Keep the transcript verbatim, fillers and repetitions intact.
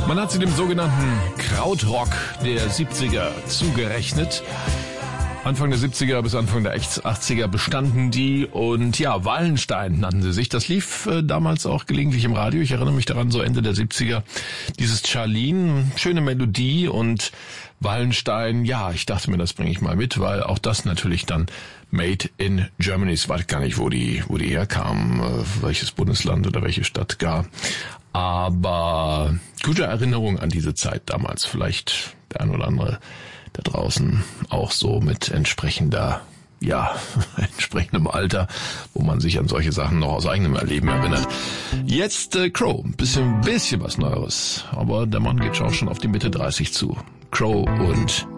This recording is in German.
Man hat sie dem sogenannten Krautrock der siebziger zugerechnet. Anfang der siebziger bis Anfang der achtziger bestanden die und ja, Wallenstein nannten sie sich. Das lief äh, damals auch gelegentlich im Radio. Ich erinnere mich daran, so Ende der siebziger. Dieses Charlene, schöne Melodie und Wallenstein, ja, ich dachte mir, das bringe ich mal mit, weil auch das natürlich dann Made in Germany. Ich weiß gar nicht, wo die, wo die herkamen, äh, welches Bundesland oder welche Stadt gar. Aber gute Erinnerung an diese Zeit damals. Vielleicht der ein oder andere da draußen auch so mit entsprechender, ja, entsprechendem Alter, wo man sich an solche Sachen noch aus eigenem Erleben erinnert. Jetzt äh, Crow, ein bisschen, bisschen was Neueres. Aber der Mann geht auch schon auf die Mitte dreißig zu. Crow und